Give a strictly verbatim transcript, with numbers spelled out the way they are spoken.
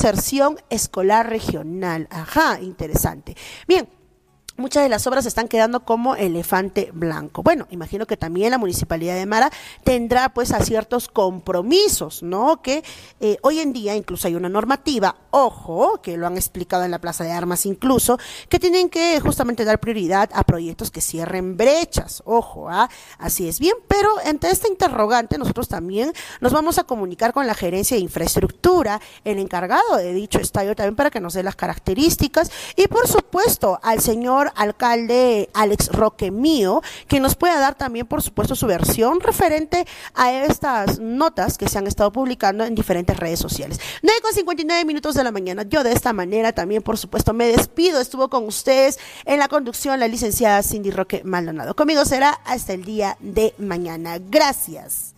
reinserción escolar regional. Ajá, interesante. Bien. Muchas de las obras están quedando como elefante blanco. Bueno, imagino que también la Municipalidad de Mara tendrá pues a ciertos compromisos, ¿no? Que eh, hoy en día incluso hay una normativa, ojo, que lo han explicado en la Plaza de Armas incluso, que tienen que justamente dar prioridad a proyectos que cierren brechas, ojo, ¿ah? Así es bien, pero ante esta interrogante nosotros también nos vamos a comunicar con la Gerencia de Infraestructura, el encargado de dicho estadio también para que nos dé las características y por supuesto al señor alcalde Alex Roque Mío, que nos pueda dar también, por supuesto, su versión referente a estas notas que se han estado publicando en diferentes redes sociales. nueve con cincuenta y nueve minutos de la mañana. Yo de esta manera también, por supuesto, me despido. Estuvo con ustedes en la conducción la licenciada Cindy Roque Maldonado. Conmigo será hasta el día de mañana. Gracias.